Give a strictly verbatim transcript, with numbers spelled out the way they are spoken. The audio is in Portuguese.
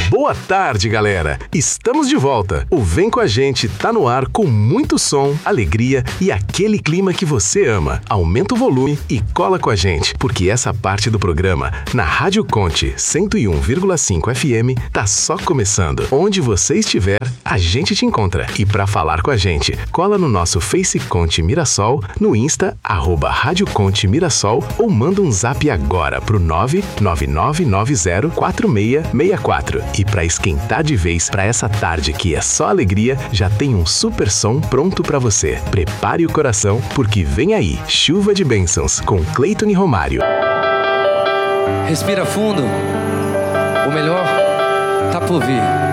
Boa tarde, galera! Estamos de volta. O Vem Com A Gente tá no ar com muito som, alegria e aquele clima que você ama. Aumenta o volume e cola com a gente, porque essa parte do programa, na Rádio Conte cento e um vírgula cinco F M, tá só começando. Onde você estiver, a gente te encontra. E pra falar com a gente, cola no nosso Face Conte Mirassol, no Insta, arroba Rádio Conte Mirassol, ou manda um zap agora pro nove nove nove nove zero quatro seis seis quatro. E pra esquentar de vez pra essa tarde que é só alegria, já tem um super som pronto pra você. Prepare o coração, porque vem aí Chuva de Bênçãos com Cleiton e Romário. Respira fundo. O melhor tá por vir.